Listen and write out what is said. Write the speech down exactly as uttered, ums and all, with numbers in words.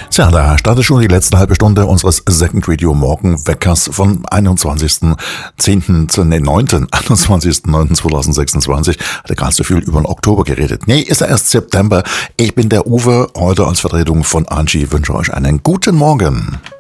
Tja, da startet schon die letzte halbe Stunde unseres Second Radio Morgenweckers vom einundzwanzigsten zehnten Nee, neunten einundzwanzigsten neunten zweitausendsechsundzwanzig. Hatte gerade so viel über den Oktober geredet. Nee, ist ja erst September. Ich bin der Uwe, heute als Vertretung von Angie, wünsche euch einen guten Morgen.